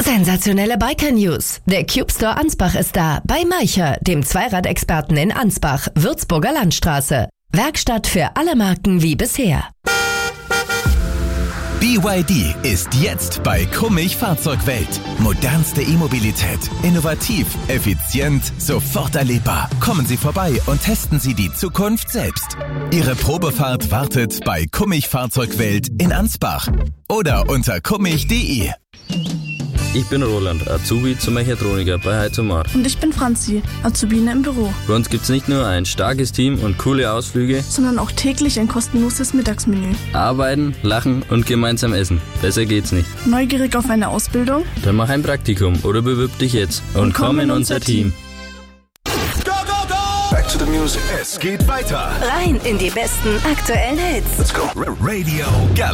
Sensationelle Biker-News. Der Cube Store Ansbach ist da, bei Maicher, dem Zweiradexperten in Ansbach, Würzburger Landstraße. Werkstatt für alle Marken wie bisher. BYD ist jetzt bei Kummich Fahrzeugwelt. Modernste E-Mobilität. Innovativ, effizient, sofort erlebbar. Kommen Sie vorbei und testen Sie die Zukunft selbst. Ihre Probefahrt wartet bei Kummich Fahrzeugwelt in Ansbach oder unter kummich.de. Ich bin Roland, Azubi zum Mechatroniker bei Heizomar. Und ich bin Franzi, Azubine im Büro. Bei uns gibt's nicht nur ein starkes Team und coole Ausflüge, sondern auch täglich ein kostenloses Mittagsmenü. Arbeiten, lachen und gemeinsam essen. Besser geht's nicht. Neugierig auf eine Ausbildung? Dann mach ein Praktikum oder bewirb dich jetzt und komm in unser Team. Back to the music. Es geht weiter. Rein in die besten aktuellen Hits. Let's go. Radio Galaxy.